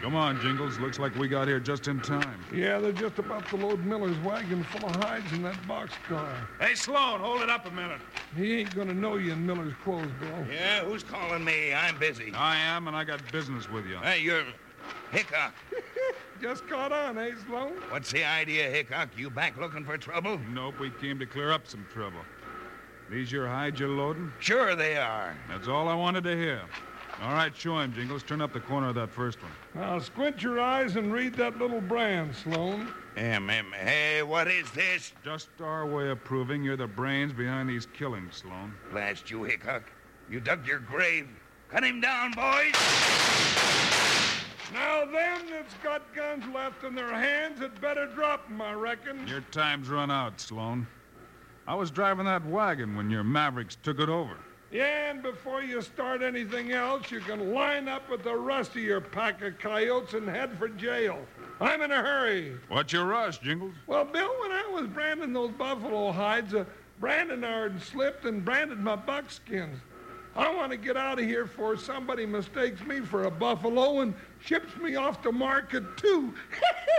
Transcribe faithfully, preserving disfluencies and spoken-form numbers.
Come on, Jingles. Looks like we got here just in time. Yeah, they're just about to load Miller's wagon full of hides in that boxcar. Hey, Sloan, hold it up a minute. He ain't gonna know you in Miller's clothes, Bill. Yeah, who's calling me? I'm busy. I am, and I got business with you. Hey, you're Hickok. Just caught on, eh, Sloan? What's the idea, Hickok? You back looking for trouble? Nope, we came to clear up some trouble. These your hides you're loading? Sure they are. That's all I wanted to hear. All right, show him, Jingles. Turn up the corner of that first one. Now, squint your eyes and read that little brand, Sloan. Um, um, hey, what is this? Just our way of proving you're the brains behind these killings, Sloan. Blast you, Hickok. You dug your grave. Cut him down, boys. Now, them that's got guns left in their hands had better drop 'em, I reckon. Your time's run out, Sloan. I was driving that wagon when your Mavericks took it over. Yeah, and before you start anything else, you can line up with the rest of your pack of coyotes and head for jail. I'm in a hurry. What's your rush, Jingles? Well, Bill, when I was branding those buffalo hides, a branding iron slipped and branded my buckskins. I want to get out of here before somebody mistakes me for a buffalo and ships me off to market, too.